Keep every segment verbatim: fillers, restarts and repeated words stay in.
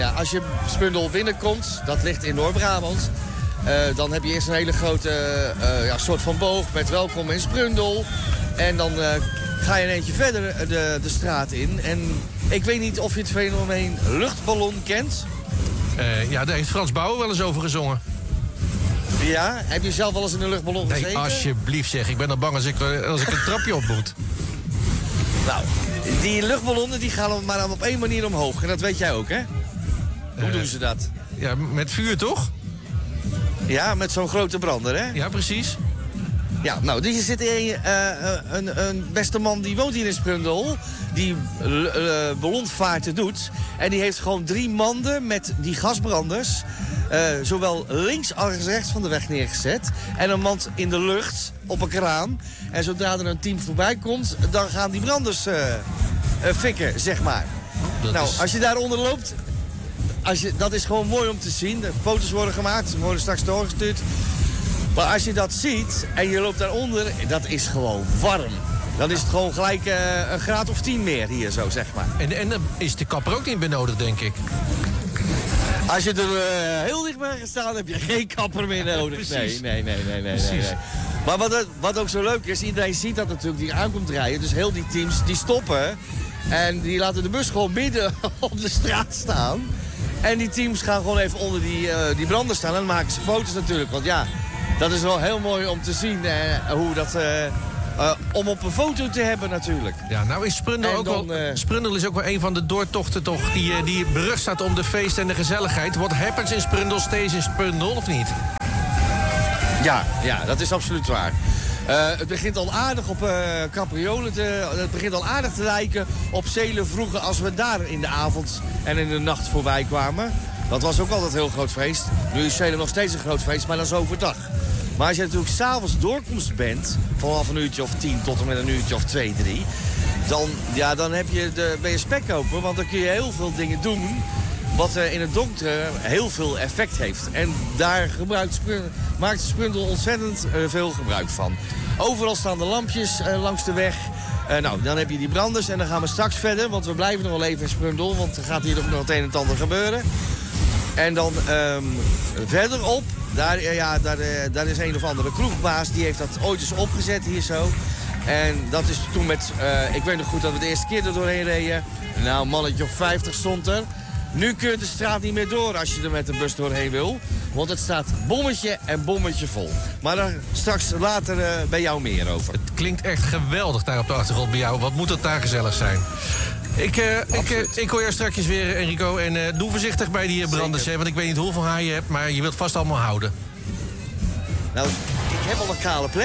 ja, als je Sprundel binnenkomt, dat ligt in Noord-Brabant. Uh, dan heb je eerst een hele grote uh, ja, soort van boog met welkom in Sprundel. En dan uh, ga je een eentje verder de, de straat in. En ik weet niet of je het fenomeen luchtballon kent. Uh, ja, daar heeft Frans Bauer wel eens over gezongen. Ja, heb je zelf wel eens in een luchtballon gezeten? Nee, alsjeblieft zeg. Ik ben dan bang als ik, als ik een trapje op moet. Nou, die luchtballonnen die gaan maar op één manier omhoog. En dat weet jij ook, hè? Hoe uh, doen ze dat? Ja, met vuur toch? Ja, met zo'n grote brander, hè? Ja, precies. Ja, nou, er zit een, uh, een, een beste man die woont hier in Sprundel. Die uh, ballonvaarten doet. En die heeft gewoon drie manden met die gasbranders. Uh, zowel links als rechts van de weg neergezet. En een mand in de lucht op een kraan. En zodra er een team voorbij komt, dan gaan die branders uh, uh, fikken, zeg maar. Dat nou, is... als je daaronder loopt, als je, dat is gewoon mooi om te zien. De foto's worden gemaakt, worden straks doorgestuurd. Maar als je dat ziet en je loopt daaronder, dat is gewoon warm. Dan is het gewoon gelijk uh, een graad of tien meer hier zo, zeg maar. En, en dan is de kapper ook niet benodigd, denk ik. Als je er uh, heel dichtbij gaat staan, heb je geen kapper meer nodig. Nee, nee, nee, nee, nee, nee, nee. Maar wat, wat ook zo leuk is, iedereen ziet dat natuurlijk die aankomt rijden. Dus heel die teams, die stoppen. En die laten de bus gewoon midden op de straat staan. En die teams gaan gewoon even onder die, uh, die branden staan. En dan maken ze foto's natuurlijk. Want ja, dat is wel heel mooi om te zien uh, hoe dat... Uh, Uh, om op een foto te hebben natuurlijk. Ja, nou is Sprundel ook dan, wel... Uh... Sprundel is ook wel een van de doortochten toch die, uh, die berucht staat om de feest en de gezelligheid. What happens in Sprundel stays in Sprundel, of niet? Ja, ja, dat is absoluut waar. Uh, het begint al aardig op uh, capriolen te... Het begint al aardig te lijken op Zelen vroeger als we daar in de avond en in de nacht voorbij kwamen. Dat was ook altijd een heel groot feest. Nu is Zelen nog steeds een groot feest, maar dat is overdag. Maar als je natuurlijk s'avonds doorkomst bent, vanaf een uurtje of tien tot en met een uurtje of twee, drie... dan, ja, dan heb je de, ben je spekkoper, want dan kun je heel veel dingen doen... wat uh, in het donker heel veel effect heeft. En daar gebruikt, maakt Sprundel ontzettend uh, veel gebruik van. Overal staan de lampjes uh, langs de weg. Uh, nou, dan heb je die branders en dan gaan we straks verder... want we blijven nog wel even in Sprundel, want er gaat hier nog het een en ander gebeuren. En dan um, verderop... Daar, ja, daar, daar is een of andere kroegbaas, die heeft dat ooit eens opgezet hier zo. En dat is toen met, uh, ik weet nog goed dat we de eerste keer er doorheen reden. Nou, een mannetje of vijftig stond er. Nu kun je de straat niet meer door als je er met de bus doorheen wil. Want het staat bommetje en bommetje vol. Maar daar straks later uh, bij jou meer over. Het klinkt echt geweldig daar op de achtergrond bij jou. Wat moet het daar gezellig zijn. Ik, uh, ik, uh, ik hoor jou straks weer, Enrico. En uh, doe voorzichtig bij die uh, branders, hè, want ik weet niet hoeveel haar je hebt... maar je wilt vast allemaal houden. Nou, ik heb al een kale plek.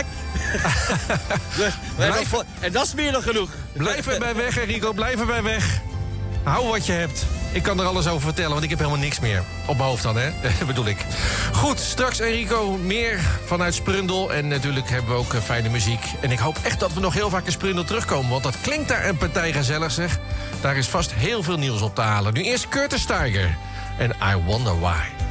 Blijf... En dat is meer dan genoeg. Blijf erbij weg, Enrico. Blijf erbij weg. Hou wat je hebt. Ik kan er alles over vertellen, want ik heb helemaal niks meer. Op mijn hoofd dan, hè? bedoel ik. Goed, straks Enrico, meer vanuit Sprundel. En natuurlijk hebben we ook uh, fijne muziek. En ik hoop echt dat we nog heel vaak in Sprundel terugkomen. Want dat klinkt daar een partij gezellig, zeg. Daar is vast heel veel nieuws op te halen. Nu eerst Curtis Tiger en I Wonder Why.